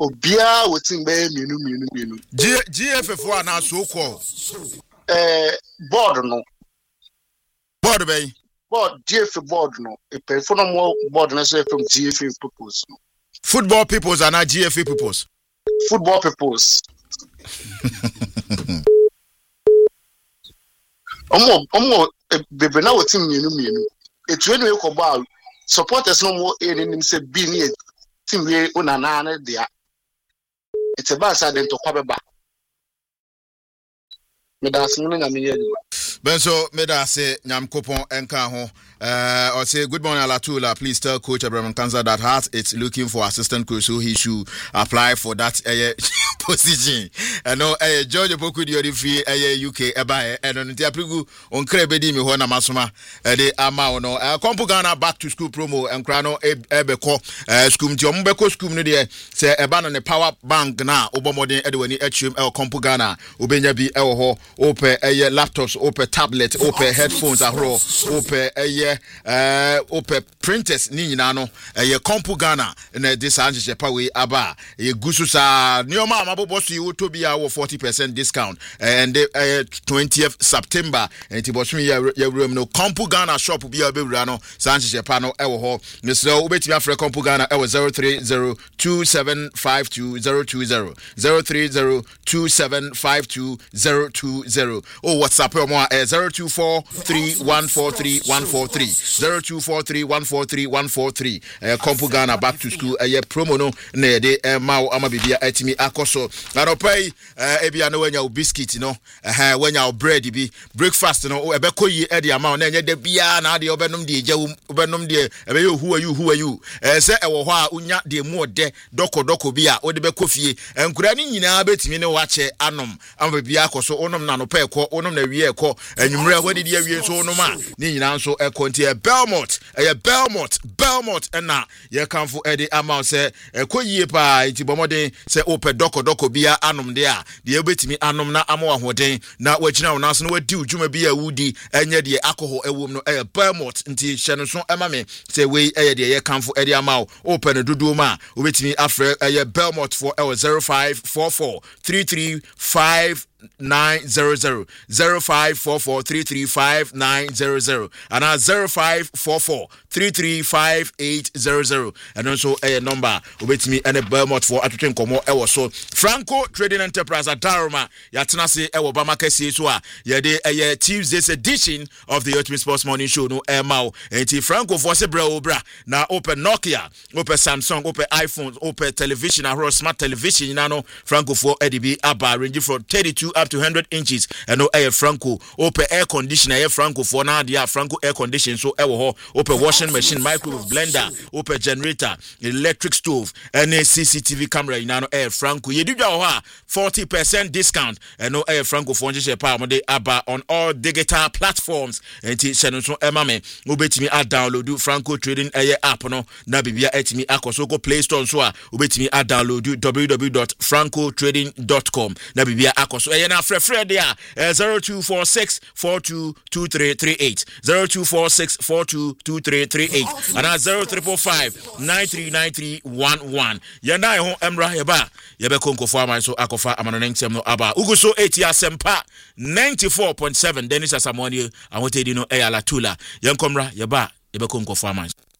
Obia wetin be minu. GFF na so call. Board no. Board be. Board GFF board no. E perform more board na say from GFF purpose no. Football peoples and not GFA peoples. Football peoples. Omo bebe na wetin minu. Etu enu e ko ball supporters no more in say be near team we una na dia. It's a bad side to kwabeba. Me da sunu na me yedi. Benso me da se nyam kopon enka ho. Or say good morning Alatula, please tell Coach Abraham Kanza that Heart is looking for assistant coach, so he should apply for that position. And no George Opoku di odi UK eba and on the aprigu on krebedi mi ho na masoma de ama no Kompo Ghana back to school promo and krano ebeko school ti ombeko school no de say eba no ne power bank na obomodin edwani atwem Kompo Ghana obenya bi ewo ho ope laptops ope tablet ope headphones ahro ope ope printers ni nyina no Kompo Ghana na this anje pawe aba gusu sa nioma amabobo so yoto bia 40% discount and 20th September and tibosumi ya room no Kompo Ghana shop bia bewura no sanche pa no ewo ho mesro obetimi afre Kompo Ghana ewo 0302752020 0302752020 oh WhatsApp mo 0243143143 0243143143 Kompo Ghana back to school promo no na de ma amabibia atimi akoso aropai ebia no wanya biscuit no wanya bread bi breakfast no ebeko yi e de ama na enye de bia na de obenom de eja obenom de ebe who are you se ewo ho a unya de mu ode doko bia ode be kofie enkura ni nyina betimi ne wache anom amabibia akoso onom na no pa ekọ onom na wie ekọ enwumre wadi de awie so onom a ni nyina nso ekonti Belmont na ye kanfo e de ama se ekoyie pa ntibomode se ope doko bia anom de a de ebetimi anom na amo ahoden na wachina wona so na wadi udwuma bia wudi enye de alcohol ewom no Belmont nti hye no so emame se we eye de ye kanfo e de ama ope no dodo ma obetimi afre Belmont for 0544335900 0544335900 and 0544335800 and also a number obetimi and a Belmont for atwetwen komo ewo so Franco Trading Enterprise Adaroma yatena se ewo bama kese so a ye de Tuesday's edition of the Ultimate Sports Morning Show no emao enti Franco for se bra na open Nokia open Samsung open iPhones open television or smart television na no Franco for EDB aba range from 32 up to 100 inches and no air Franco open air conditioner air Franco for na dia Franco air condition so ewo ho open washing machine microwave blender open generator electric stove and a CCTV camera in no air Franco ye didwa ho a 40% discount and no air Franco for nje pa mo de aba on all digital platforms enti channel so emame obetimi a download Franco Trading app no na bibia etimi akoso go Play Store so a obetimi a download www.francotrading.com na bibia akoso na frefre dia 0246422338 0246422338 and 0355939311 yana ho emra yeba yebe konkofo aman so akofa amanonentem no aba uguso 8 asempa 94.7 Dennis Asamoni awotedi no Alatula yankomra yeba yebe konkofo aman